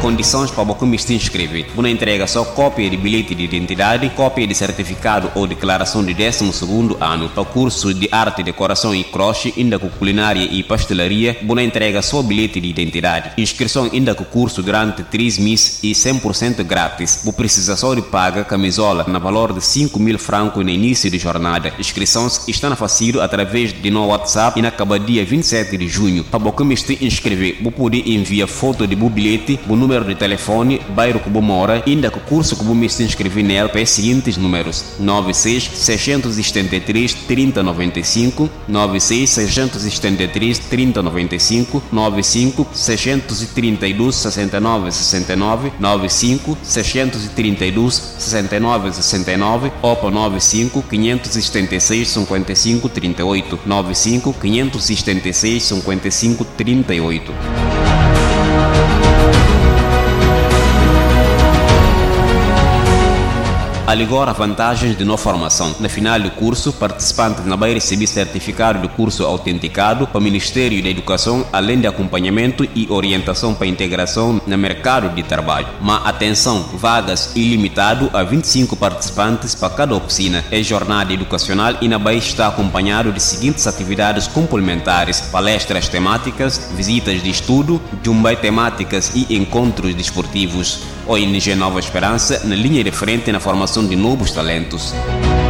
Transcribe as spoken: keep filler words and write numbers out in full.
Condições para você se inscrever. Você entrega só cópia de bilhete de identidade, cópia de certificado ou declaração de décimo segundo ano. Para curso de arte, decoração e crochê, ainda com culinária e pastelaria, você entrega só bilhete de identidade. Inscrição ainda com curso durante três meses e cem por cento grátis. Você precisa só de pagar camisola na valor de cinco mil francos no início de jornada. Inscrições estão facilis através de no WhatsApp e na acaba dia vinte e sete de junho. Para você se inscrever, você pode enviar foto de seu bilhete, o número de telefone, bairro que você mora, ainda com o curso que você se inscrever nela para os seguintes números: nove seis, seis sete três, três zero nove cinco, nove seis, seis sete três, três zero nove cinco, nove cinco, seis três dois, seis nove seis nove, nove cinco, seis três dois, seis nove seis nove ou para nove cinco, cinco sete seis, cinco cinco três oito, nove cinco, cinco sete seis, cinco cinco três oito. Agora, vantagens de não formação. No final do curso, participantes não vai receber certificado de curso autenticado para o Ministério da Educação, além de acompanhamento e orientação para integração no mercado de trabalho. Mas atenção, vagas ilimitado a vinte e cinco participantes para cada oficina. É jornada educacional e não vai estar acompanhado de seguintes atividades complementares: palestras temáticas, visitas de estudo, jumbai temáticas e encontros desportivos. O O N G Nova Esperança na linha de frente na formação de novos talentos.